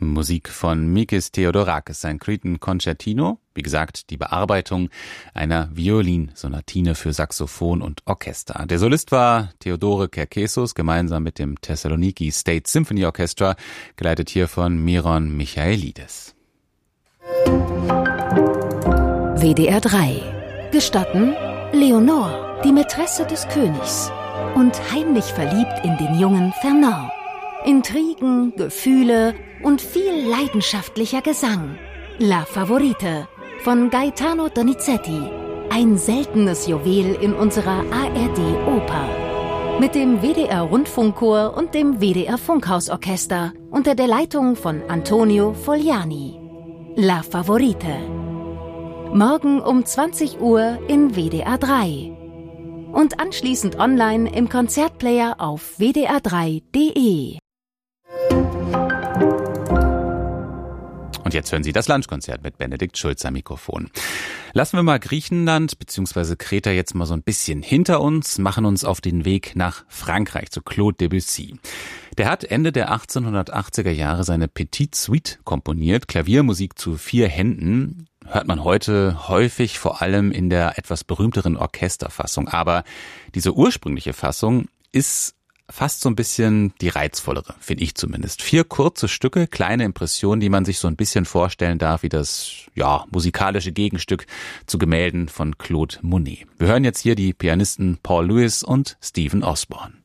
Musik von Mikis Theodorakis, sein Cretan Concertino. Wie gesagt, die Bearbeitung einer Violinsonatine für Saxophon und Orchester. Der Solist war Theodore Kerkesos, gemeinsam mit dem Thessaloniki State Symphony Orchestra, geleitet hier von Miron Michaelidis. WDR 3. Gestatten Leonore, die Mätresse des Königs, und heimlich verliebt in den jungen Fernand. Intrigen, Gefühle und viel leidenschaftlicher Gesang. La Favorite von Gaetano Donizetti. Ein seltenes Juwel in unserer ARD-Oper. Mit dem WDR-Rundfunkchor und dem WDR-Funkhausorchester unter der Leitung von Antonio Fogliani. La Favorite. Morgen um 20 Uhr in WDR 3. Und anschließend online im Konzertplayer auf wdr3.de. Und jetzt hören Sie das Lunchkonzert mit Benedikt Schulz am Mikrofon. Lassen wir mal Griechenland bzw. Kreta jetzt mal so ein bisschen hinter uns, machen uns auf den Weg nach Frankreich zu Claude Debussy. Der hat Ende der 1880er Jahre seine Petite Suite komponiert, Klaviermusik zu 4 Händen. Hört man heute häufig, vor allem in der etwas berühmteren Orchesterfassung. Aber diese ursprüngliche Fassung ist fast so ein bisschen die reizvollere, finde ich zumindest. 4 kurze Stücke, kleine Impressionen, die man sich so ein bisschen vorstellen darf, wie das musikalische Gegenstück zu Gemälden von Claude Monet. Wir hören jetzt hier die Pianisten Paul Lewis und Stephen Osborne.